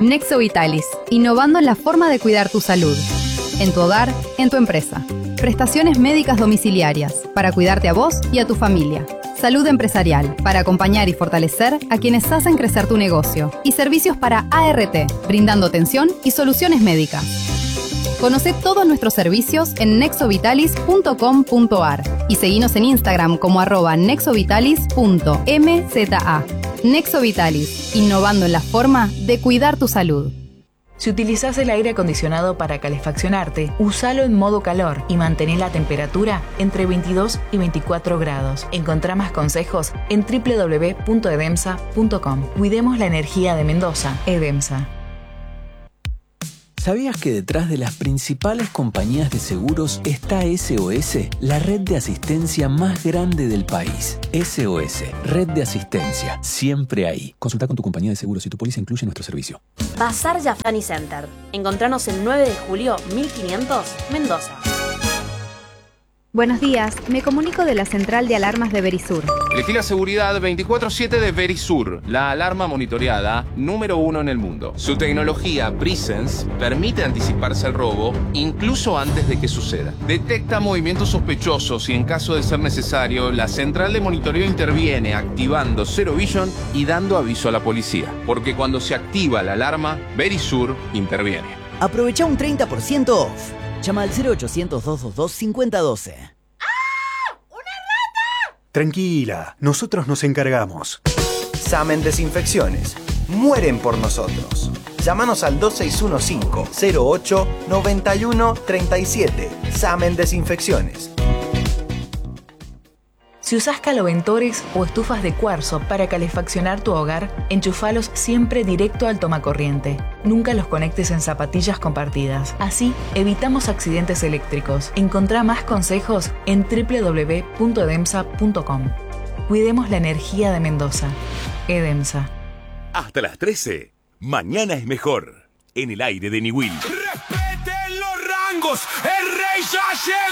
Nexo Vitalis, innovando en la forma de cuidar tu salud. En tu hogar, en tu empresa. Prestaciones médicas domiciliarias, para cuidarte a vos y a tu familia. Salud empresarial, para acompañar y fortalecer a quienes hacen crecer tu negocio. Y servicios para ART, brindando atención y soluciones médicas. Conoce todos nuestros servicios en nexovitalis.com.ar y seguinos en Instagram como @nexovitalis.mza. Nexo Vitalis, innovando en la forma de cuidar tu salud. Si utilizás el aire acondicionado para calefaccionarte, usalo en modo calor y mantén la temperatura entre 22 y 24 grados. Encontrá más consejos en www.edemsa.com. Cuidemos la energía de Mendoza. Edemsa. ¿Sabías que detrás de las principales compañías de seguros está SOS, la red de asistencia más grande del país? SOS, red de asistencia, siempre ahí. Consulta con tu compañía de seguros si tu póliza incluye nuestro servicio. Bazar Yafani Center. Encontranos el 9 de julio 1500, Mendoza. Buenos días, me comunico de la central de alarmas de Verisur. Elegí la seguridad 24/7 de Verisur, la alarma monitoreada número 1 en el mundo. Su tecnología Presence permite anticiparse al robo incluso antes de que suceda. Detecta movimientos sospechosos y en caso de ser necesario, la central de monitoreo interviene activando Zero Vision y dando aviso a la policía. Porque cuando se activa la alarma, Verisur interviene. Aprovecha un 30% off. Llama al 0800-222-5012. ¡Ah! ¡Una rata! Tranquila, nosotros nos encargamos. Samen Desinfecciones. Mueren por nosotros. Llámanos al 2615-08-9137. Samen Desinfecciones. Si usás caloventores o estufas de cuarzo para calefaccionar tu hogar, enchufalos siempre directo al tomacorriente. Nunca los conectes en zapatillas compartidas. Así, evitamos accidentes eléctricos. Encontrá más consejos en www.edemsa.com. Cuidemos la energía de Mendoza. Edemsa. Hasta las 13. Mañana es mejor. En el aire de Niwil. ¡Respeten los rangos! ¡El rey ya llegó!